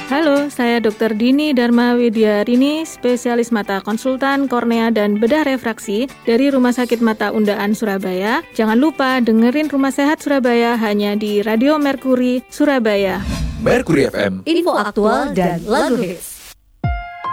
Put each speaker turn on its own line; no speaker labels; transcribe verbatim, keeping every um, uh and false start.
Halo, saya dokter Dini Dharma Widyarini, spesialis mata konsultan kornea dan bedah refraksi dari Rumah Sakit Mata Undaan Surabaya. Jangan lupa dengerin Rumah Sehat Surabaya hanya di Radio Merkuri Surabaya.
Merkuri F M,
info aktual dan lagu hits.